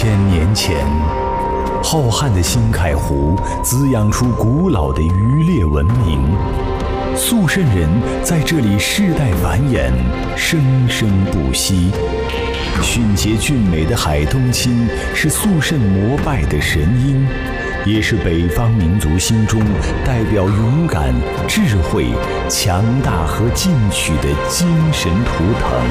2000年前，浩瀚的新凯湖滋养出古老的渔猎文明，肃慎人在这里世代繁衍，生生不息。迅捷俊美的海东青是肃慎膜拜的神鹰，也是北方民族心中代表勇敢、智慧、强大和进取的精神图腾。